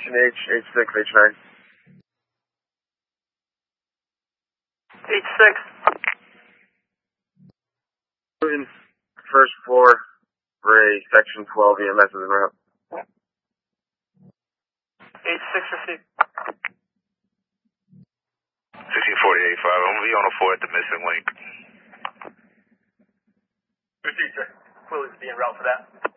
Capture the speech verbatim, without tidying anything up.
Station H, H6, H9. H six. First floor, Ray, Section twelve, E M S is en route. H six received. sixteen forty-eight five, I'm going to be on a four at the missing link. Received, sir. Willie's be en route for that.